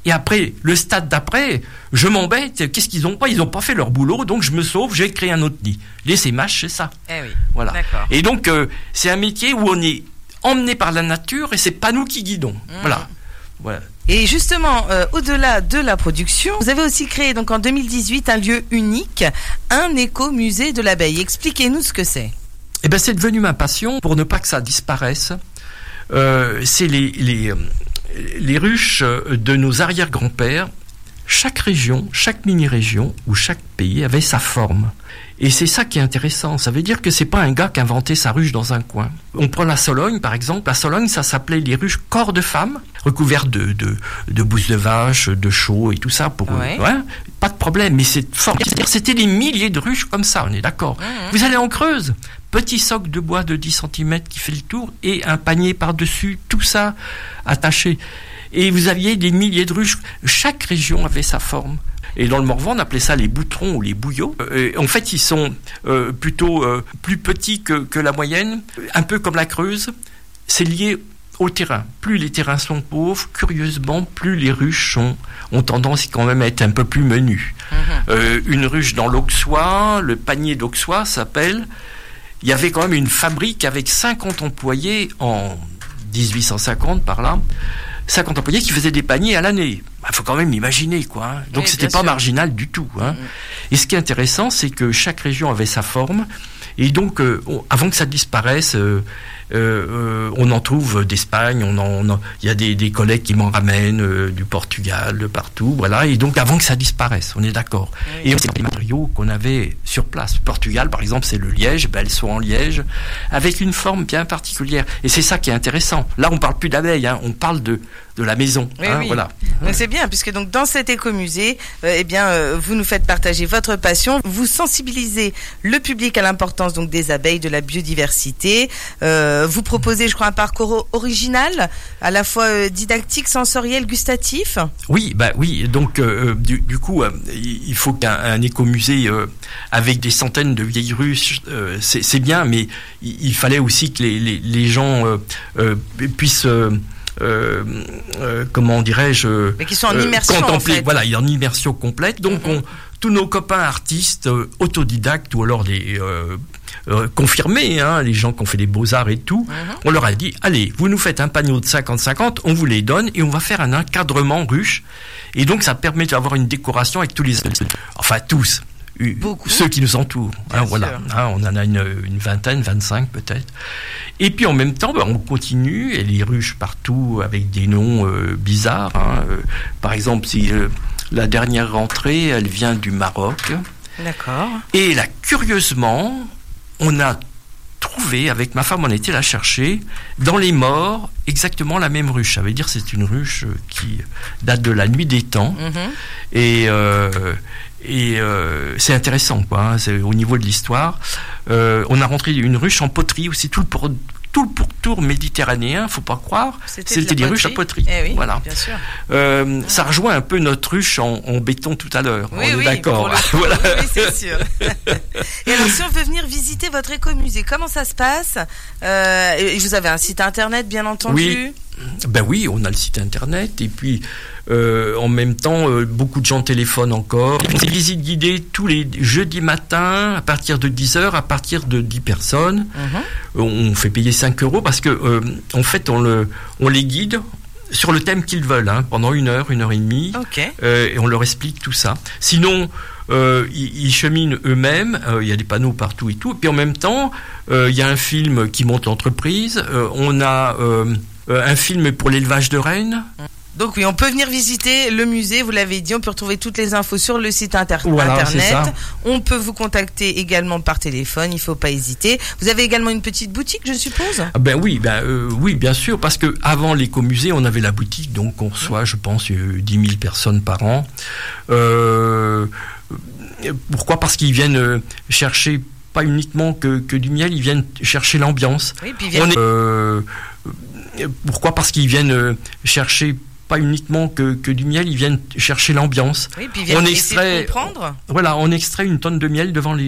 Et après, le stade d'après, je m'embête. Qu'est-ce qu'ils ont pas? Ils ont pas fait leur boulot, donc je me sauve, j'ai créé un autre nid. L'essaimage, c'est ça. Eh oui. Voilà. D'accord. Et donc, c'est un métier où on est emmené par la nature et c'est pas nous qui guidons. Voilà. Et justement, au-delà de la production, vous avez aussi créé donc en 2018 un lieu unique, un écomusée de l'abeille. Expliquez-nous ce que c'est. Eh ben, c'est devenu ma passion pour ne pas que ça disparaisse. C'est les ruches de nos arrière-grands-pères. Chaque région, chaque mini-région ou chaque pays avait sa forme. Et c'est ça qui est intéressant. Ça veut dire que c'est pas un gars qui a inventé sa ruche dans un coin. On prend la Sologne, par exemple. La Sologne, ça s'appelait les ruches corps de femmes, recouvertes de bousses de vache, de chaux et tout ça. Pas de problème. Mais c'est fort. C'est-à-dire, c'était des milliers de ruches comme ça, on est d'accord. Vous allez en Creuse. Petit socle de bois de 10 cm qui fait le tour et un panier par-dessus, tout ça attaché. Et vous aviez des milliers de ruches. Chaque région avait sa forme. Et dans le Morvan, on appelait ça les boutrons ou les bouillots. En fait, ils sont plutôt plus petits que la moyenne, un peu comme la Creuse. C'est lié au terrain. Plus les terrains sont pauvres, curieusement, plus les ruches ont tendance quand même à être un peu plus menues. Une ruche dans l'Auxois, le panier d'Auxois s'appelle... Il y avait quand même une fabrique avec 50 employés en 1850 par là. 50 employés qui faisaient des paniers à l'année. Il faut quand même imaginer, quoi. Hein. Donc, c'était pas marginal du tout. Hein. Et ce qui est intéressant, c'est que chaque région avait sa forme. Et donc, avant que ça disparaisse, on en trouve d'Espagne, il y a des collègues qui m'en ramènent, du Portugal, de partout, voilà. Et donc, avant que ça disparaisse, on est d'accord. Oui. Et c'est les matériaux qu'on avait sur place. Portugal, par exemple, c'est le liège, elles sont en liège, avec une forme bien particulière. Et c'est ça qui est intéressant. Là, on parle plus d'abeilles, hein, on parle de la maison. Oui, hein, oui. Voilà. Donc c'est bien, puisque donc dans cet écomusée, vous nous faites partager votre passion, vous sensibilisez le public à l'importance donc des abeilles, de la biodiversité. Vous proposez, je crois, un parcours original, à la fois didactique, sensoriel, gustatif. Oui, oui. Donc du coup, il faut qu'un écomusée avec des centaines de vieilles ruches, c'est bien, mais il fallait aussi que les gens puissent comment dirais-je, mais qui sont en immersion, contempler, en fait. voilà, il y a une immersion complète. Donc tous nos copains artistes autodidactes ou alors des confirmés, hein, les gens qui ont fait des beaux-arts et tout, on leur a dit, allez, vous nous faites un panneau de 50-50, on vous les donne et on va faire un encadrement ruche. Et donc ça permet d'avoir une décoration avec tous les... Enfin tous. Beaucoup. Ceux qui nous entourent. Hein, voilà. Hein, on en a une vingtaine, 25 peut-être. Et puis en même temps, on continue, et les ruches partout avec des noms bizarres. Hein. Par exemple, si la dernière rentrée, elle vient du Maroc. D'accord. Et là, curieusement, on a trouvé, avec ma femme, on a été la chercher, dans les morts, exactement la même ruche. Ça veut dire que c'est une ruche qui date de la nuit des temps. Et c'est intéressant, quoi. Hein, c'est au niveau de l'histoire. On a rentré une ruche en poterie aussi, tout le pourtour méditerranéen, faut pas croire. C'était des ruches à poterie. Eh oui, voilà. Bien sûr. Ça rejoint un peu notre ruche en béton tout à l'heure. Oui, on est d'accord. Voilà. Oui, c'est sûr. Et alors, si on veut venir visiter votre écomusée, comment ça se passe? Vous avez un site internet, bien entendu. Oui. Ben oui, on a le site internet et puis en même temps beaucoup de gens téléphonent encore. Des visites guidées tous les jeudis matins à partir de 10h, à partir de 10 personnes. On fait payer 5 € parce que en fait on les guide sur le thème qu'ils veulent, hein, pendant 1 heure, 1 heure et demie. Et on leur explique tout ça. Sinon ils cheminent eux-mêmes, il y a des panneaux partout et tout. Et puis en même temps il y a un film qui montre l'entreprise. On a un film pour l'élevage de rennes. Donc oui, on peut venir visiter le musée, vous l'avez dit, on peut retrouver toutes les infos sur le site internet. On peut vous contacter également par téléphone, il ne faut pas hésiter. Vous avez également une petite boutique, je suppose ? Oui, bien sûr, parce que avant l'écomusée, on avait la boutique, donc on reçoit, je pense, 10 000 personnes par an. Pourquoi ? Parce qu'ils viennent chercher pas uniquement que du miel, ils viennent chercher l'ambiance. Oui, puis ils viennent... Pourquoi ? Parce qu'ils viennent chercher pas uniquement que du miel, ils viennent chercher l'ambiance. Oui, puis ils viennent essayer de comprendre. Voilà, on extrait une tonne de miel devant les